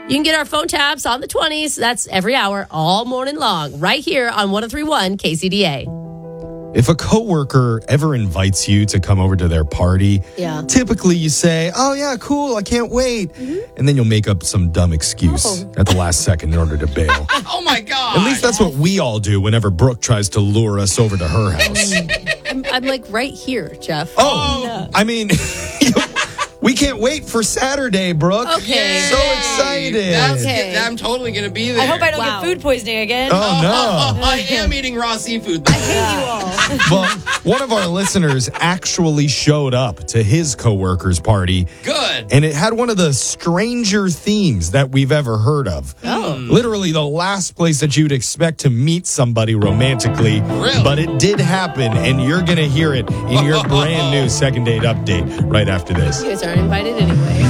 You can get our phone taps on the 20s. That's every hour, all morning long, right here on 103.1 KCDA. If a coworker ever invites you to come over to their party, typically you say, oh, yeah, cool, I can't wait. And then you'll make up some dumb excuse at the last second in order to bail. Oh, my God. At least that's what we all do whenever Brooke tries to lure us over to her house. I'm like right here, Jeff. I mean, we can't wait for Saturday, Brooke. Okay. So excited. I'm totally going to be there. I hope I don't get food poisoning again. Oh, no. I am eating raw seafood. I hate you all. Well, one of our listeners actually showed up to his coworker's party. Good. And it had one of the stranger themes that we've ever heard of. Literally the last place that you'd expect to meet somebody romantically. Really? But it did happen, and you're going to hear it in your brand new second date update right after this. You guys aren't invited anyway.